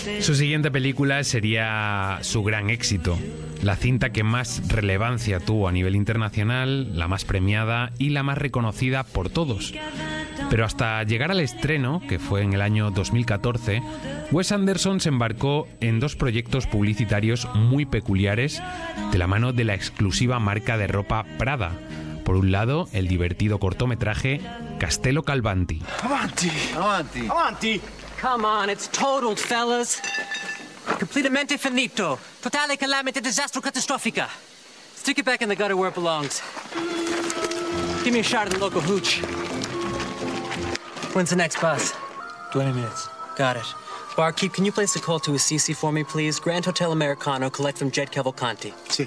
Su siguiente película sería su gran éxito, la cinta que más relevancia tuvo a nivel internacional, la más premiada y la más reconocida por todos. Pero hasta llegar al estreno, que fue en el año 2014, Wes Anderson se embarcó en dos proyectos publicitarios muy peculiares de la mano de la exclusiva marca de ropa Prada. Por un lado, el divertido cortometraje Castello Calvanti. Avanti! Avanti! Avanti! Come on, it's totaled, fellas. Completamente finito. Totale calamity disastro catastrofica. Stick it back in the gutter where it belongs. Give me a shot of the local hooch. When's the next bus? 20 minutes. Got it. Barkeep, can you place a call to Assisi for me, please? Grand Hotel Americano, collect from Jed Cavalcanti. Sí.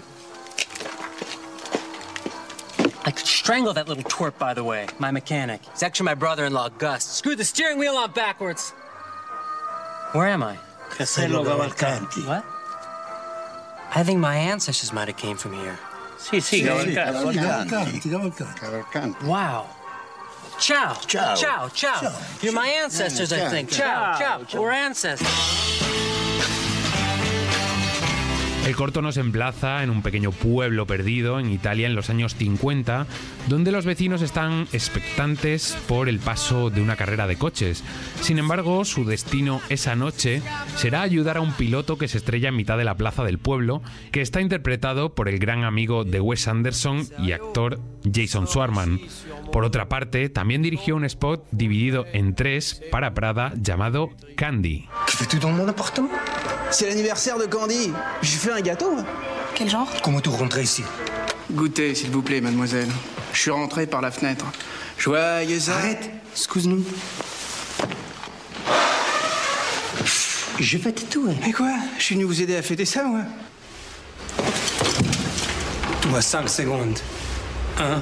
I could strangle that little twerp, by the way, my mechanic. He's actually my brother-in-law, Gus. Screw the steering wheel on backwards. Where am I? Castello Cavalcanti. What? I think my ancestors might have came from here. Sí, Cavalcanti. Cavalcanti. Wow. Ciao. Ciao. Ciao. Ciao. Ciao. You're my ancestors, I think. Ciao. Ciao. We're ancestors. El corto nos emplaza en un pequeño pueblo perdido en Italia en los años 50, donde los vecinos están expectantes por el paso de una carrera de coches. Sin embargo, su destino esa noche será ayudar a un piloto que se estrella en mitad de la plaza del pueblo, que está interpretado por el gran amigo de Wes Anderson y actor Jason Schwartzman. Por otra parte, también dirigió un spot dividido en tres para Prada llamado Candy. ¿Qué fais-tu dans mon appartement? C'est l'anniversaire de Candy. J'ai fait un gâteau. Quel genre? Comment tu rentres ici? Goûtez, s'il vous plaît, mademoiselle. Je suis rentré par la fenêtre. Joyeuse. Arrête. Excuse-nous. Je vais tatouer. Mais quoi? Je suis venu vous aider à fêter ça, moi. Toi, 5 secondes. 1.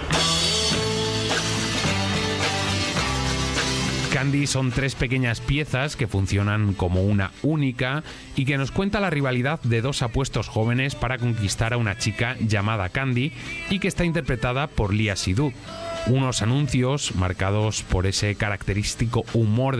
Candy son tres pequeñas piezas que funcionan como una única y que nos cuenta la rivalidad de dos apuestos jóvenes para conquistar a una chica llamada Candy y que está interpretada por Léa Seydoux. Unos anuncios marcados por ese característico humor